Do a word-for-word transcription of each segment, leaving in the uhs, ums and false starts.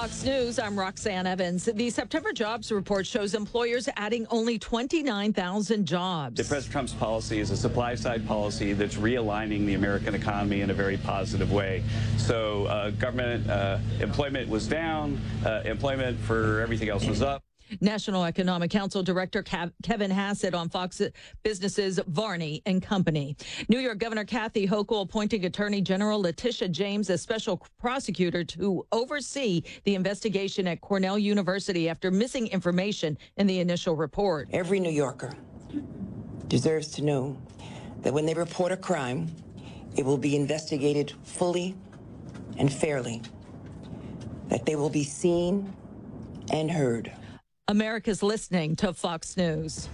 Fox News, I'm Roxanne Evans. The September jobs report shows employers adding only twenty-nine thousand jobs. President Trump's policy is a supply-side policy that's realigning the American economy in a very positive way. So uh, government uh, employment was down, uh, employment for everything else was up. National Economic Council Director Kev- Kevin Hassett on Fox Business's Varney and Company. New York Governor Kathy Hochul appointing Attorney General Letitia James as special prosecutor to oversee the investigation at Cornell University after missing information in the initial report. Every New Yorker deserves to know that when they report a crime, it will be investigated fully and fairly, that they will be seen and heard. America's listening to Fox News.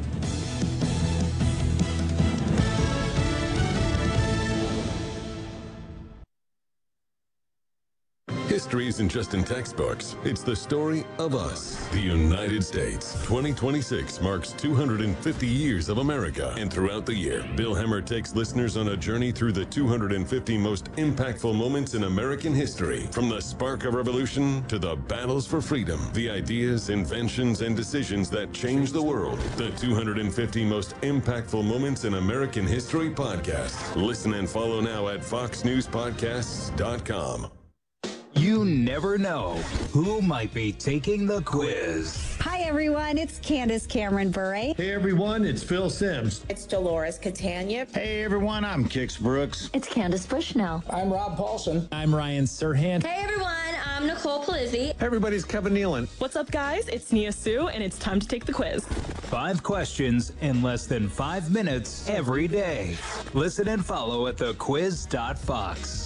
History isn't just in textbooks. It's the story of us, the United States. twenty twenty-six marks two hundred fifty years of America. And throughout the year, Bill Hemmer takes listeners on a journey through the two hundred fifty most impactful moments in American history. From the spark of revolution to the battles for freedom, the ideas, inventions, and decisions that changed the world. The two hundred fifty most impactful moments in American history podcast. Listen and follow now at fox news podcasts dot com. You never know who might be taking the quiz. Hi, everyone. It's Candace Cameron Bure. Hey, everyone. It's Phil Sims. It's Dolores Catania. Hey, everyone. I'm Kix Brooks. It's Candace Bushnell. I'm Rob Paulson. I'm Ryan Serhant. Hey, everyone. I'm Nicole Palizzi. Hey, everybody's Kevin Nealon. What's up, guys? It's Nia Sue, and it's time to take the quiz. Five questions in less than five minutes every day. Listen and follow at the quiz dot fox.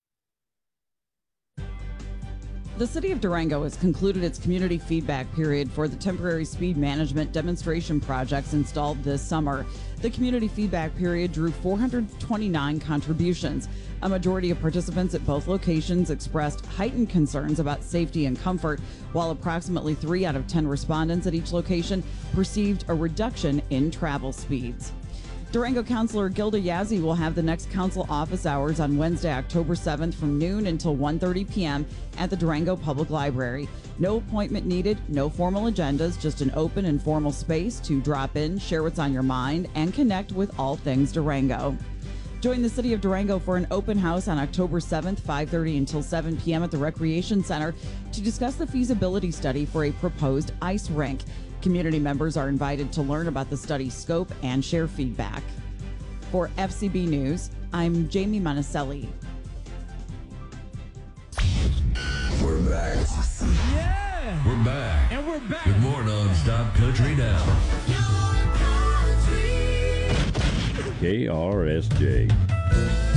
The city of Durango has concluded its community feedback period for the temporary speed management demonstration projects installed this summer. The community feedback period drew four hundred twenty-nine contributions. A majority of participants at both locations expressed heightened concerns about safety and comfort, while approximately three out of ten respondents at each location perceived a reduction in travel speeds. Durango Councilor Gilda Yazzie will have the next council office hours on Wednesday, October seventh from noon until one thirty p.m. at the Durango Public Library. No appointment needed, no formal agendas, just an open and formal space to drop in, share what's on your mind, and connect with all things Durango. Join the City of Durango for an open house on October seventh, five thirty until seven p.m. at the Recreation Center to discuss the feasibility study for a proposed ice rink. Community members are invited to learn about the study's scope and share feedback. For F C B News, I'm Jamie Monticelli. We're back. Awesome. Yeah. We're back. And we're back. With more non-stop country now. K R S J.